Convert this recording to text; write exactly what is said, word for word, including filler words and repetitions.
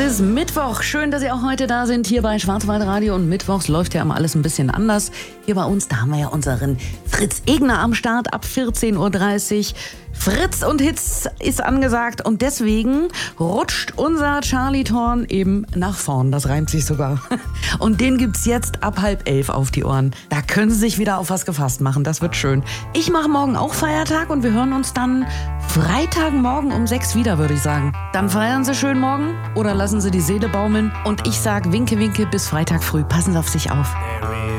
ist Mittwoch. Schön, dass Sie auch heute da sind hier bei Schwarzwaldradio. Und mittwochs läuft ja immer alles ein bisschen anders. Hier bei uns, da haben wir ja unseren Fritz Egner am Start ab vierzehn Uhr dreißig. Fritz und Hits ist angesagt und deswegen rutscht unser Charlie Thorn eben nach vorn. Das reimt sich sogar. Und den gibt's jetzt ab halb elf auf die Ohren. Da können Sie sich wieder auf was gefasst machen. Das wird schön. Ich mache morgen auch Feiertag und wir hören uns dann Freitagmorgen um sechs wieder, würde ich sagen. Dann feiern Sie schön morgen oder lassen Sie die Seele baumeln. Und ich sag Winke, Winke bis Freitag früh. Passen Sie auf sich auf.